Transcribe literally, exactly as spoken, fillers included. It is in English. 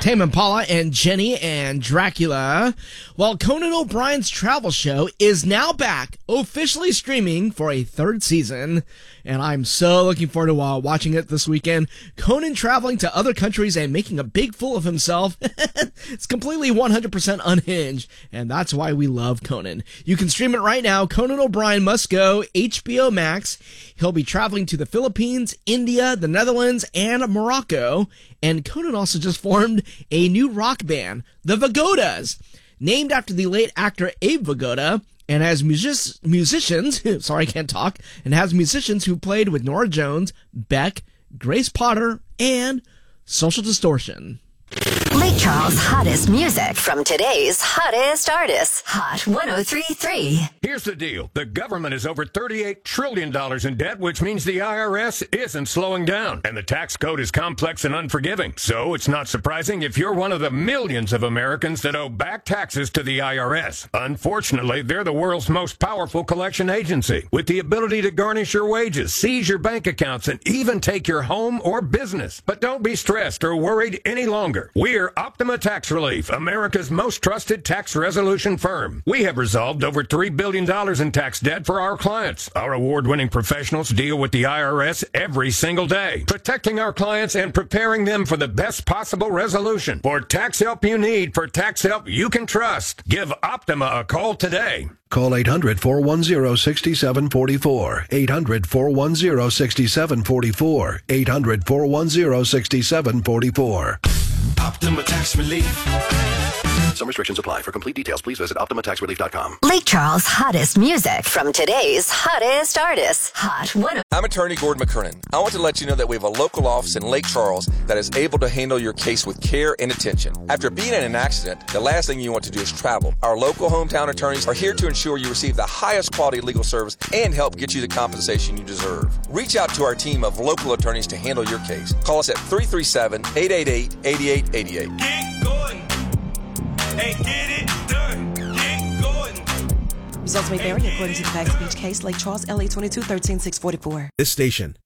Tame Impala and Jenny and Dracula. Well, Conan O'Brien's travel show is now back, officially streaming for a third season. And I'm so looking forward to uh, watching it this weekend. Conan traveling to other countries and making a big fool of himself. It's completely one hundred percent unhinged, and that's why we love Conan. You can stream it right now. Conan O'Brien Must Go, H B O Max. He'll be traveling to the Philippines, India, the Netherlands, and Morocco. And Conan also just formed a new rock band, the Vagodas, named after the late actor Abe Vigoda, and has music- musicians, sorry, I can't talk, and has musicians who played with Norah Jones, Beck, Grace Potter, and Social Distortion. Lake Charles' hottest music from today's hottest artists. Hot one oh three point three. Here's the deal. The government is over thirty-eight trillion dollars in debt, which means the I R S isn't slowing down. And the tax code is complex and unforgiving. So it's not surprising if you're one of the millions of Americans that owe back taxes to the I R S. Unfortunately, they're the world's most powerful collection agency, with the ability to garnish your wages, seize your bank accounts, and even take your home or business. But don't be stressed or worried any longer. We're Optima Tax Relief, America's most trusted tax resolution firm. We have resolved over three billion dollars in tax debt for our clients. Our award-winning professionals deal with the I R S every single day, protecting our clients and preparing them for the best possible resolution. For tax help you need, for tax help you can trust, give Optima a call today. Call eight hundred, four one zero, six seven four four. eight hundred, four one zero, six seven four four. eight hundred, four one zero, six seven four four. Optima Tax Relief. Some restrictions apply. For complete details, please visit optima tax relief dot com. Lake Charles' hottest music from today's hottest artists. Hot one. I'm attorney Gordon McKernan. I want to let you know that we have a local office in Lake Charles that is able to handle your case with care and attention. After being in an accident, the last thing you want to do is travel. Our local hometown attorneys are here to ensure you receive the highest quality legal service and help get you the compensation you deserve. Reach out to our team of local attorneys to handle your case. Call us at three three seven, eight eight eight, eight eight eight eight. Get going. Hey, get it done. Get going. Results may vary according to the facts of each case. Lake Charles, L A twenty-two, thirteen six forty-four. This station